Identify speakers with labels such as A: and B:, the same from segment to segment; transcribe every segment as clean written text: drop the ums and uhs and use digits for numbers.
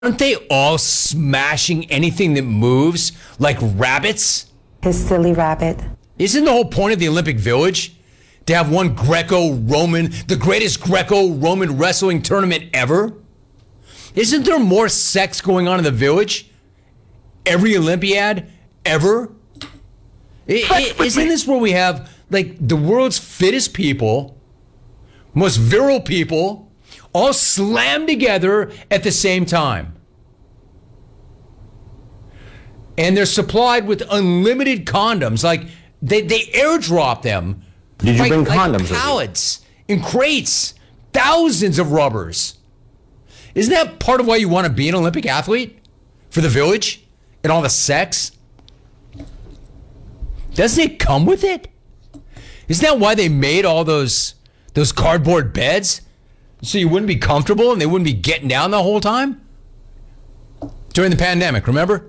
A: Aren't they all smashing anything that moves like rabbits?
B: His silly rabbit.
A: Isn't the whole point of the Olympic Village to have one the greatest Greco-Roman wrestling tournament ever? Isn't there more sex going on in the Village every Olympiad ever? Isn't this where we have like the world's fittest people, most virile people, all slammed together at the same time? And they're supplied with unlimited condoms. Like they airdrop them.
C: Did you bring condoms
A: like pallets in crates, thousands of rubbers. Isn't that part of why you want to be an Olympic athlete? For the Village and all the sex? Doesn't it come with it? Isn't that why they made all those cardboard beds? So you wouldn't be comfortable and they wouldn't be getting down the whole time? During the pandemic, remember?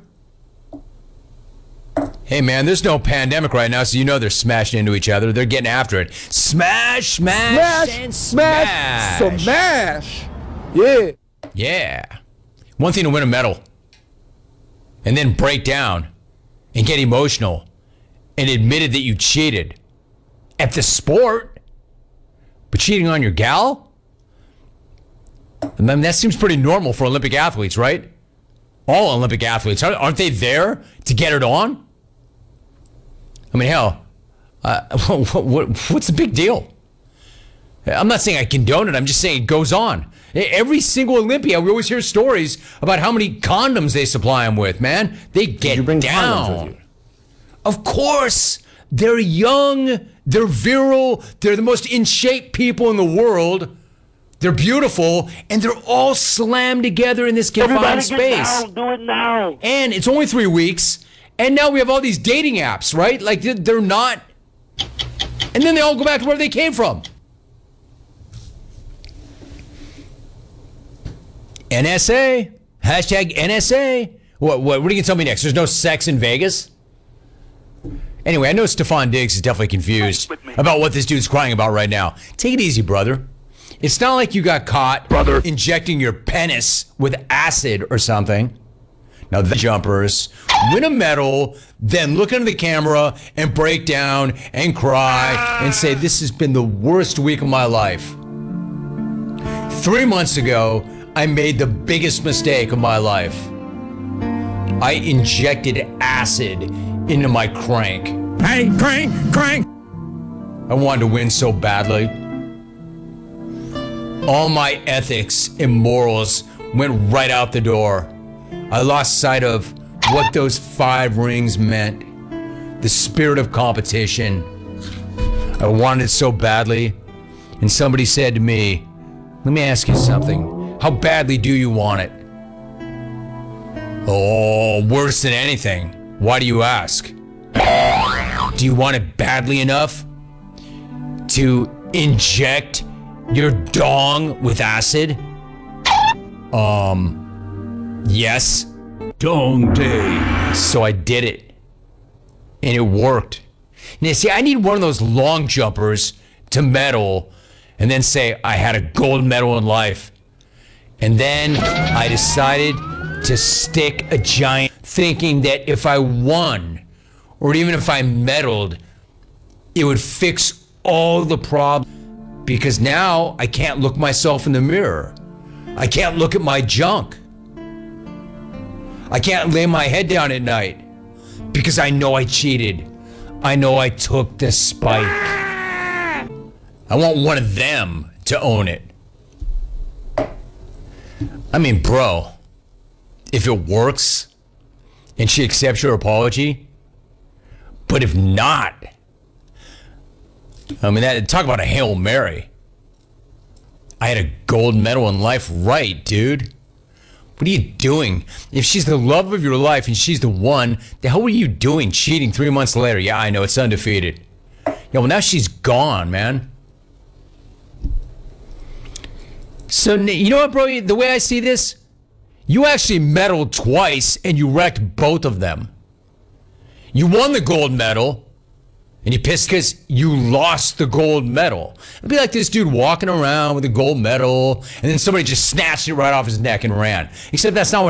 A: Hey man, there's no pandemic right now, so you know they're smashing into each other. They're getting after it. Smash, and smash.
D: Smash. Yeah.
A: Yeah. One thing to win a medal and then break down and get emotional and admitted that you cheated at the sport, but cheating on your gal? I mean, that seems pretty normal for Olympic athletes, right? All Olympic athletes, aren't they there to get it on? I mean, hell, what's the big deal? I'm not saying I condone it. I'm just saying it goes on. Every single Olympia, we always hear stories about how many condoms they supply them with, man. They get
C: Did you bring
A: down.
C: condoms with you?
A: Of course. They're young. They're virile. They're the most in shape people in the world. They're beautiful, and they're all slammed together in this confined space.
D: Do it now.
A: And it's only 3 weeks, and now we have all these dating apps, right? Like, they're not... And then they all go back to where they came from. NSA. Hashtag NSA. What are you going to tell me next? There's no sex in Vegas? Anyway, I know Stefan Diggs is definitely confused about what this dude's crying about right now. Take it easy, brother. It's not like you got caught injecting your penis with acid or something. Now, the jumpers win a medal, then look into the camera and break down and cry and say, this has been the worst week of my life. 3 months ago, I made the biggest mistake of my life. I injected acid into my crank.
D: Hey, crank.
A: I wanted to win so badly. All my ethics and morals went right out the door. I lost sight of what those 5 rings meant. The spirit of competition. I wanted it so badly. And somebody said to me, let me ask you something. How badly do you want it? Oh, worse than anything. Why do you ask? Do you want it badly enough to inject your dong with acid? Yes.
D: Dong day.
A: So I did it. And it worked. Now, see, I need one of those long jumpers to medal and then say I had a gold medal in life. And then I decided to stick a giant, thinking that if I won, or even if I medaled, it would fix all the problems. Because now I can't look myself in the mirror. I can't look at my junk. I can't lay my head down at night because I know I cheated. I know I took the spike. I want one of them to own it. I mean, bro, if it works and she accepts your apology, but if not, I mean, talk about a Hail Mary. I had a gold medal in life, right, dude? What are you doing? If she's the love of your life and she's the one, the hell were you doing cheating 3 months later? Yeah, I know, it's undefeated. Yeah, well, now she's gone, man. So, you know what, bro? The way I see this, you actually medaled twice and you wrecked both of them. You won the gold medal, And you pissed because you lost the gold medal. It'd be like this dude walking around with a gold medal, and then somebody just snatched it right off his neck and ran. Except that's not what